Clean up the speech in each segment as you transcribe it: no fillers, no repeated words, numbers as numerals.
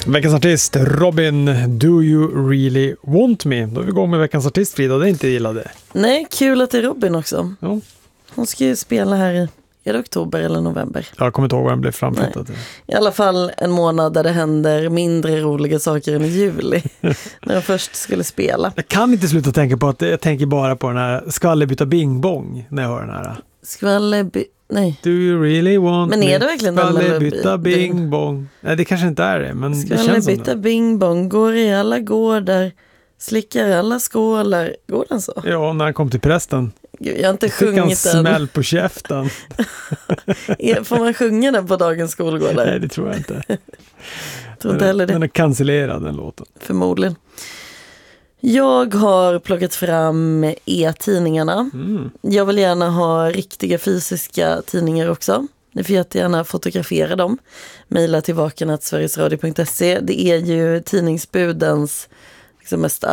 Veckans artist, Robin, Do You Really Want Me? Då är vi igång med veckans artist, Frida, och det är inte gillade. Nej, kul att det är Robin också. Ja. Hon ska ju spela här i oktober eller november. Jag kommer inte ihåg vad den blev framflyttad. I alla fall en månad där det händer mindre roliga saker än i juli. När de först skulle spela. Jag kan inte sluta tänka på att jag tänker bara på den här skvallerbytta bing bong när jag hör den här. Nej. Do you really want men är det verkligen den skvallerbytta bing bong? Nej, det kanske inte är det, men det känns som det. Skvallerbytta bing bong, går i alla gårdar, slickar alla skålar. Går den så? Ja, när han kom till prästen. Gud, jag har inte Fick han sjungit den. smäll på käften. Får man sjunga den på dagens skolgårdar? Nej, det tror jag inte. Tror inte heller det. Den är cancellerad, den låten. Förmodligen. Jag har plockat fram e-tidningarna. Jag vill gärna ha riktiga fysiska tidningar också. Ni får jättegärna fotografera dem. Maila till vaken@sverigesradio.se. Det är ju tidningsbudens liksom mest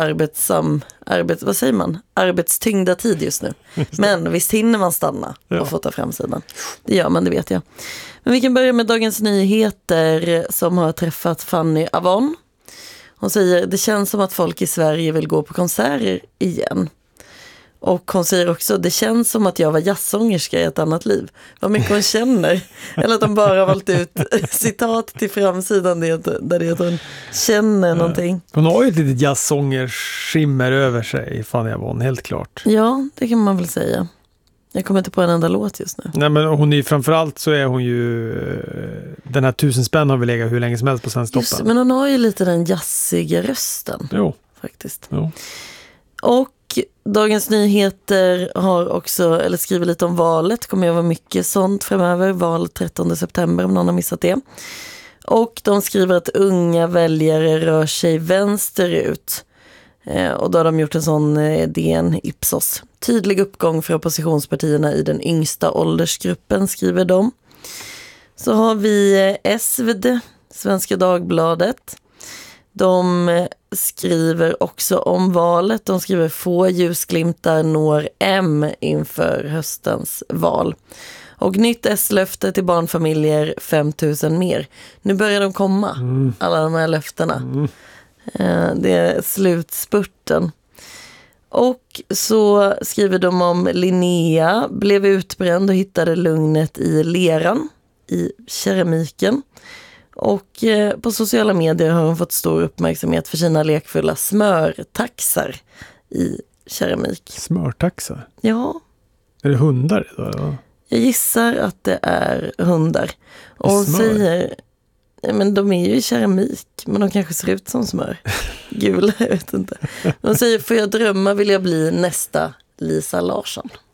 arbetstyngda tid just nu. Men visst hinner man stanna och fota framsidan. Det gör man, det vet jag. Men vi kan börja med Dagens Nyheter som har träffat Fanny Avon. Hon säger, det känns som att folk i Sverige vill gå på konserter igen. Och hon säger också, det känns som att jag var jazzsångerska i ett annat liv. Vad mycket hon känner. Eller att de bara har valt ut citat till framsidan där det är att hon känner någonting. Hon har ju ett litet jazzsångerskimmer över sig, Fanny Avon, helt klart. Ja, det kan man väl säga. Jag kommer inte på en enda låt just nu. Nej, men hon är framförallt så är hon ju den här 1000 spänn har vi legat hur länge som helst på Svensktoppen. Men hon har ju lite den jazziga rösten. Jo. Faktiskt. Jo. Och Dagens Nyheter har också, eller skriver lite om valet. Kommer att vara mycket sånt framöver. Val 13 september om någon har missat det. Och de skriver att unga väljare rör sig vänsterut. Och då har de gjort en sån DN Ipsos. Tydlig uppgång för oppositionspartierna i den yngsta åldersgruppen, skriver de. Så har vi SvD, Svenska Dagbladet. De skriver också om valet. De skriver få ljusglimtar når M inför höstens val. Och nytt S-löfte till barnfamiljer, 5 000 mer. Nu börjar de komma, alla de här löftena. Det är slutspurten. Och så skriver de om Linnea blev utbränd och hittade lugnet i leran, i keramiken. Och på sociala medier har hon fått stor uppmärksamhet för sina lekfulla smörtaxar i keramik. Smörtaxar? Ja. Är det hundar då? Jag gissar att det är hundar. Och hon säger, men de är ju i keramik, men de kanske ser ut som smör. Gula, jag vet inte. Hon säger, får jag drömma vill jag bli nästa Lisa Larsson.